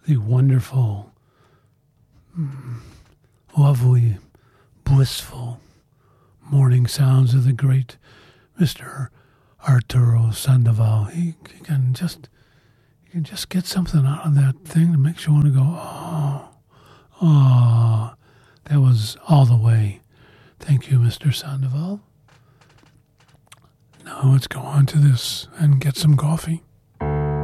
the wonderful, lovely, blissful morning sounds of the great Mr. Arturo Sandoval. He can just get something out of that thing that makes you want to go, oh, that was all the way. Thank you, Mr. Sandoval. Now let's go on to this and get some coffee.